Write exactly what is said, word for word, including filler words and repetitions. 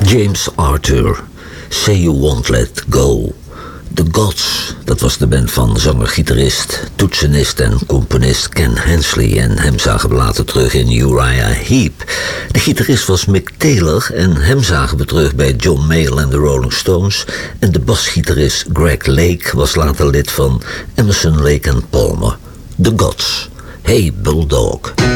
James Arthur, Say You Won't Let Go. The Gods, dat was de band van zanger, gitarist, toetsenist en componist Ken Hensley, en hem zagen we later terug in Uriah Heep. De gitarist was Mick Taylor en hem zagen we terug bij John Mayall en de Rolling Stones, en de basgitarist Greg Lake was later lid van Emerson, Lake and Palmer. The Gods. Hey Bulldog.